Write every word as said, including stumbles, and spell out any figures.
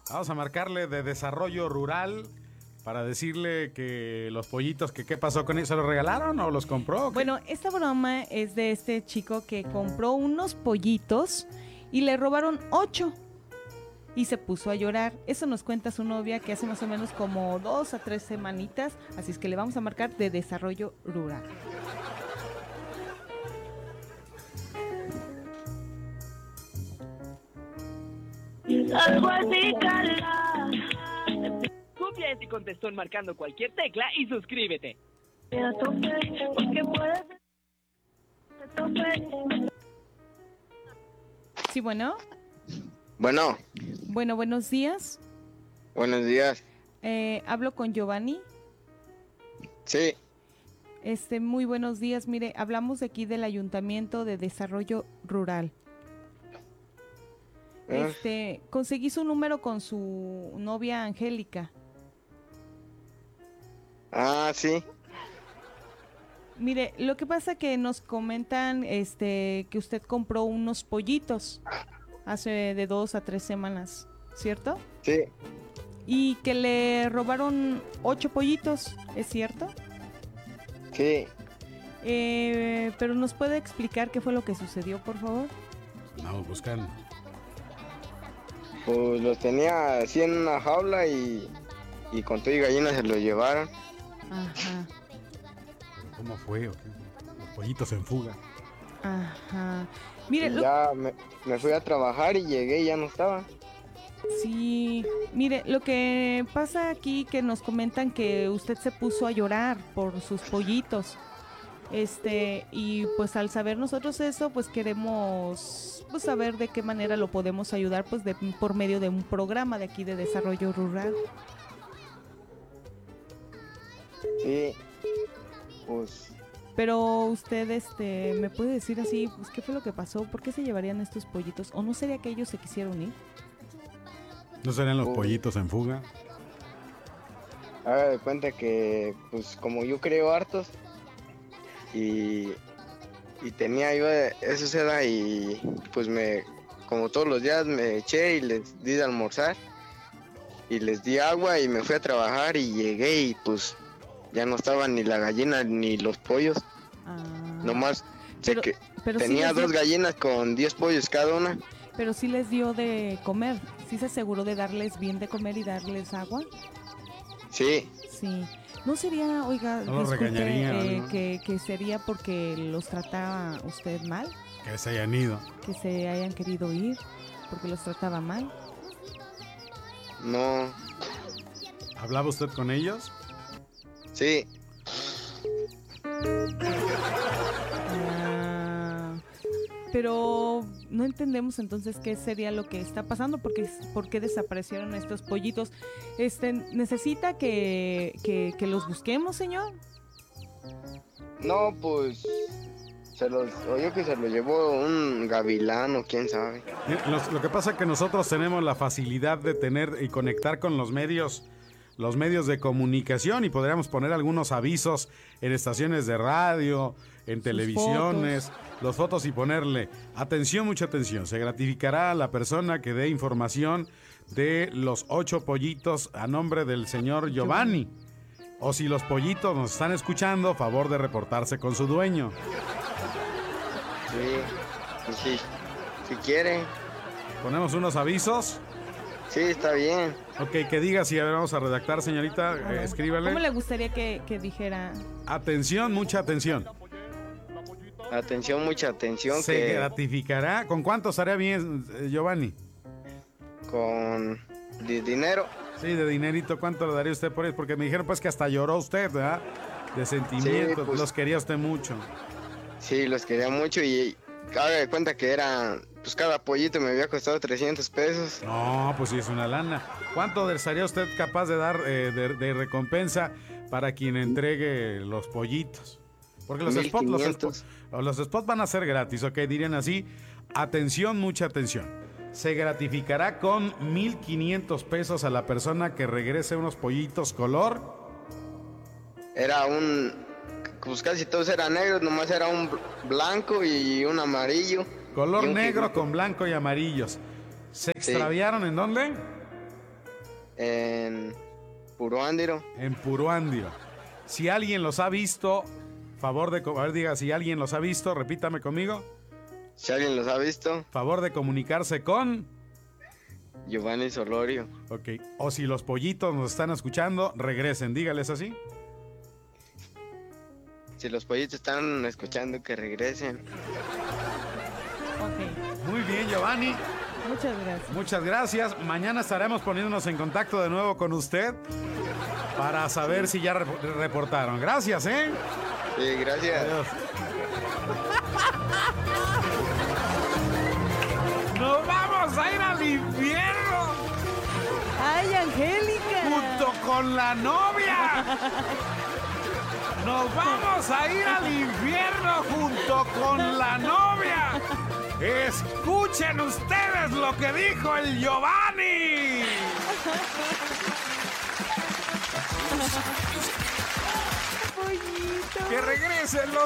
Vamos a marcarle de desarrollo rural para decirle que los pollitos, que qué pasó con ellos, ¿se los regalaron o los compró? Bueno, esta broma es de este chico que compró unos pollitos y le robaron ocho y se puso a llorar. Eso nos cuenta su novia, que hace más o menos como dos a tres semanitas, así es que le vamos a marcar de desarrollo rural. Algo así, Carla. Confía y contestó marcando cualquier tecla y suscríbete. Sí, bueno. Bueno. Bueno, buenos días. Buenos días. Eh, ¿Hablo con Giovanni? Sí. Este, muy buenos días. Mire, hablamos de aquí del Ayuntamiento de Desarrollo Rural. Este, conseguí su número con su novia Angélica. Ah, sí. Mire, lo que pasa que nos comentan este que usted compró unos pollitos hace de dos a tres semanas, ¿cierto? Sí. Y que le robaron ocho pollitos, ¿es cierto? Sí. Eh, pero ¿nos puede explicar qué fue lo que sucedió, por favor? Vamos buscando. Pues los tenía así en una jaula y, y con todo y gallinas se los llevaron. Ajá. ¿Cómo fue? ¿O qué? Los pollitos en fuga. Ajá. Mire, Y lo... ya me, me fui a trabajar y llegué y ya no estaba. Sí, mire, lo que pasa aquí que nos comentan que usted se puso a llorar por sus pollitos. Este, y pues al saber nosotros eso, pues queremos pues saber de qué manera lo podemos ayudar, pues de, por medio de un programa de aquí de desarrollo rural. Sí, pues... Pero usted, este, ¿me puede decir así, pues qué fue lo que pasó? ¿Por qué se llevarían estos pollitos? ¿O no sería que ellos se quisieron ir? ¿No serían los uh, pollitos en fuga? Haga de cuenta que, pues como yo creo hartos, y, y tenía yo eso seda y pues me, como todos los días me eché y les di de almorzar y les di agua y me fui a trabajar y llegué y pues ya no estaban ni la gallina ni los pollos. Ah, Nomás pero, sé que pero tenía sí dos dio, gallinas con diez pollos cada una. pero sí les dio de comer, sí se aseguró de darles bien de comer y darles agua. Sí. Sí. ¿No sería, oiga, no disculpe, regañaría, eh, ¿no? que, que sería porque los trataba usted mal? Que se hayan ido. Que se hayan querido ir porque los trataba mal. No. ¿Hablaba usted con ellos? Sí. Ah, pero no entendemos entonces qué sería lo que está pasando, porque por qué desaparecieron estos pollitos. Este, ¿necesita que, que, que los busquemos, señor? No, pues se los, oye que se los llevó un gavilán o quién sabe. Los, lo que pasa es que nosotros tenemos la facilidad de tener y conectar con los medios, los medios de comunicación, y podríamos poner algunos avisos en estaciones de radio, en televisiones, los fotos, y ponerle atención, mucha atención. Se gratificará a la persona que dé información de los ocho pollitos a nombre del señor Giovanni. O si los pollitos nos están escuchando, favor de reportarse con su dueño. Sí, pues sí, si quiere. ¿Ponemos unos avisos? Sí, está bien. Ok, que diga, si a ver, vamos a redactar, señorita, eh, escríbale. ¿Cómo le gustaría que, que dijera? Atención, mucha atención. Atención, mucha atención. Se que gratificará. ¿Con cuánto estaría bien, eh, Giovanni? Con di- dinero. Sí, de dinerito, ¿cuánto le daría usted por eso? Porque me dijeron pues que hasta lloró usted, ¿verdad? De sentimientos, Sí, pues, los quería usted mucho. Sí, los quería mucho y haga de cuenta que eran, pues cada pollito me había costado trescientos pesos. No, pues sí es una lana. ¿Cuánto estaría usted capaz de dar eh, de, de recompensa para quien entregue los pollitos? Porque los spots, los spots, los spots van a ser gratis, ok, dirían así. Atención, mucha atención. Se gratificará con mil quinientos pesos a la persona que regrese unos pollitos color. Era un, pues casi todos eran negros, nomás era un blanco y un amarillo. Color y un negro quilito. con blanco y amarillos. ¿Se extraviaron sí. en dónde? En Puruándiro. En Puruándiro. Si alguien los ha visto, favor de... A ver, diga, si alguien los ha visto, repítame conmigo. Si alguien los ha visto. Favor de comunicarse con... Giovanni Solorio. Ok. O si los pollitos nos están escuchando, regresen, dígales así. Si los pollitos están escuchando, que regresen. Ok. Muy bien, Giovanni. Muchas gracias. Muchas gracias. Mañana estaremos poniéndonos en contacto de nuevo con usted para saber si ya rep- reportaron. Gracias, ¿eh? Sí, gracias. Adiós. ¡Nos vamos a ir al infierno! ¡Ay, Angélica! ¡Junto con la novia! ¡Nos vamos a ir al infierno junto con la novia! ¡Escuchen ustedes lo que dijo el Giovanni! Pollito. ¡Que regresen los